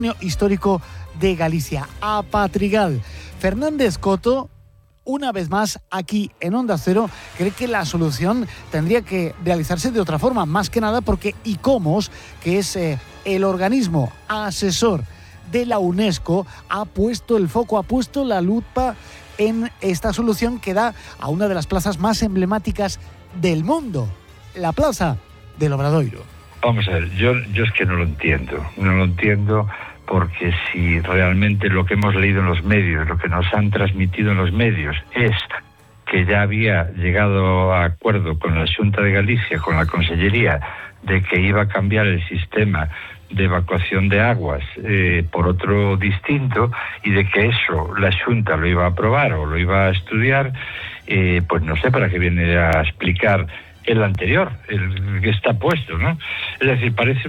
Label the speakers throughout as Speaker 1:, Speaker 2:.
Speaker 1: Histórico de Galicia, a Patrigal. Fernández Coto, una vez más aquí en Onda Cero, cree que la solución tendría que realizarse de otra forma, más que nada porque ICOMOS, que es el organismo asesor de la UNESCO, ha puesto el foco, ha puesto la lupa en esta solución que da a una de las plazas más emblemáticas del mundo, la Plaza del Obradoiro.
Speaker 2: Vamos a ver, yo es que no lo entiendo porque si realmente lo que hemos leído en los medios, lo que nos han transmitido en los medios es que ya había llegado a acuerdo con la Xunta de Galicia, con la Consellería, de que iba a cambiar el sistema de evacuación de aguas por otro distinto y de que eso la Xunta lo iba a aprobar o lo iba a estudiar, pues no sé para qué viene a explicar el anterior, el que está puesto, ¿no? Es decir, parece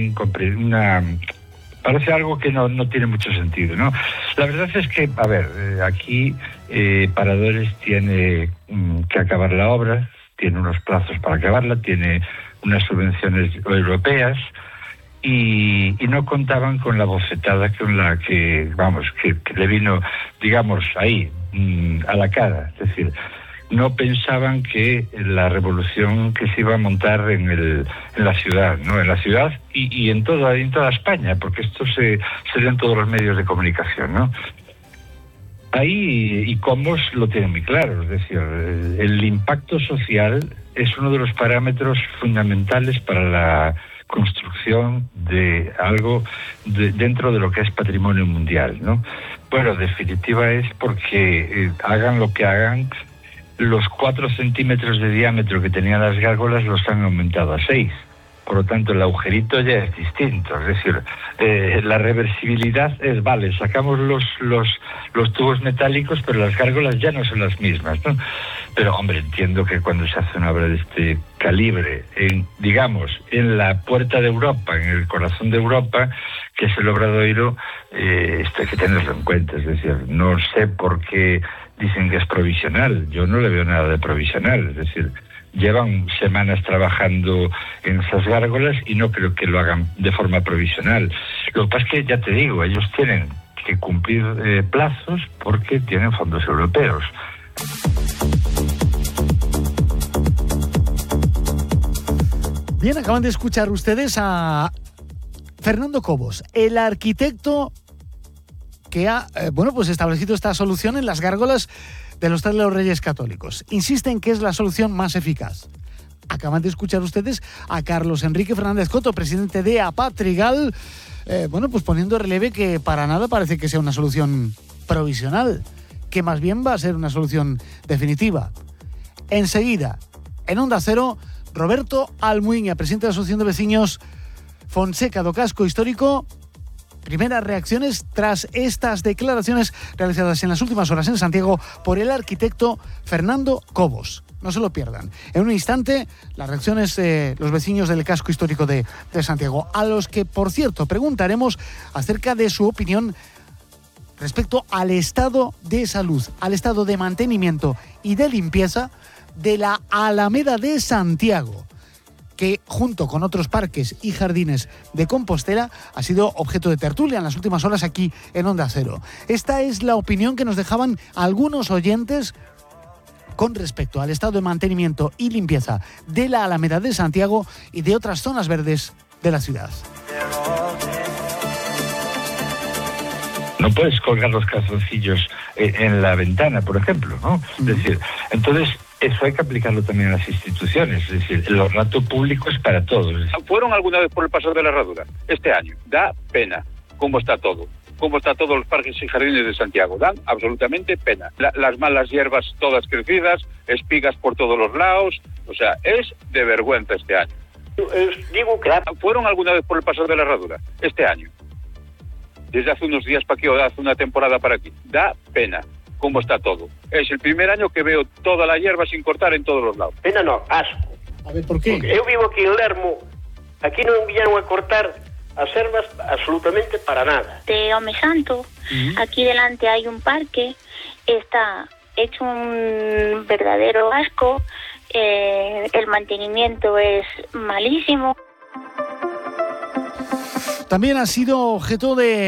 Speaker 2: parece algo que no tiene mucho sentido, ¿no? La verdad es que, a ver, aquí Paradores tiene que acabar la obra, tiene unos plazos para acabarla, tiene unas subvenciones europeas y no contaban con la bofetada con la que le vino, digamos, ahí, a la cara. Es decir, no pensaban que la revolución que se iba a montar en la ciudad, ¿no? En la ciudad y en toda España, porque esto se lee en todos los medios de comunicación, ¿no? Ahí ICOMOS lo tiene muy claro, es decir, el impacto social es uno de los parámetros fundamentales para la construcción de algo dentro de lo que es patrimonio mundial, ¿no? Bueno, definitiva es porque hagan lo que hagan, los 4 centímetros de diámetro que tenían las gárgolas los han aumentado a 6. Por lo tanto, el agujerito ya es distinto. Es decir, la reversibilidad es, vale, sacamos los tubos metálicos, pero las gárgolas ya no son las mismas, ¿no? Pero, hombre, entiendo que cuando se hace una obra de este calibre, en la puerta de Europa, en el corazón de Europa, que es el Obradoiro, esto hay que tenerlo en cuenta. Es decir, no sé por qué dicen que es provisional. Yo no le veo nada de provisional. Es decir, llevan semanas trabajando en esas gárgolas y no creo que lo hagan de forma provisional. Lo que pasa es que, ya te digo, ellos tienen que cumplir plazos porque tienen fondos europeos.
Speaker 1: Bien, acaban de escuchar ustedes a Fernando Cobos, el arquitecto que ha establecido esta solución en las gárgolas del Hostal de los Reyes Católicos. Insisten que es la solución más eficaz. Acaban de escuchar ustedes a Carlos Enrique Fernández Coto, presidente de Apatrigal, poniendo en relieve que para nada parece que sea una solución provisional, que más bien va a ser una solución definitiva. Enseguida, en Onda Cero, Roberto Almuiña, presidente de la Asociación de Veciños Fonseca do Casco Histórico. Primeras reacciones tras estas declaraciones realizadas en las últimas horas en Santiago por el arquitecto Fernando Cobos. No se lo pierdan. En un instante, las reacciones de los vecinos del casco histórico de Santiago, a los que, por cierto, preguntaremos acerca de su opinión respecto al estado de salud, al estado de mantenimiento y de limpieza de la Alameda de Santiago, que junto con otros parques y jardines de Compostela ha sido objeto de tertulia en las últimas horas aquí en Onda Cero. Esta es la opinión que nos dejaban algunos oyentes con respecto al estado de mantenimiento y limpieza de la Alameda de Santiago y de otras zonas verdes de la ciudad.
Speaker 2: No puedes colgar los calzoncillos en la ventana, por ejemplo, ¿no? Es decir, entonces eso hay que aplicarlo también a las instituciones. Es decir, el ornato público es para todos.
Speaker 3: ¿Fueron alguna vez por el Paso de la Herradura? Este año. Da pena cómo está todo. Cómo está todos los parques y jardines de Santiago. Dan absolutamente pena. Las malas hierbas todas crecidas, espigas por todos los lados. O sea, es de vergüenza este año. Digo que ¿fueron alguna vez por el Paso de la Herradura? Este año. Desde hace unos días para aquí, o hace una temporada para aquí. Da pena cómo está todo. Es el primer año que veo toda la hierba sin cortar en todos los lados.
Speaker 4: Pena no, asco.
Speaker 1: A ver, ¿por qué?
Speaker 4: Porque eu vivo aquí en Lermo, aquí non viñeron a cortar as ervas absolutamente para nada.
Speaker 5: De Home Santo, aquí delante hay un parque, está hecho un verdadero asco, el mantenimiento es malísimo.
Speaker 1: también ha sido objeto de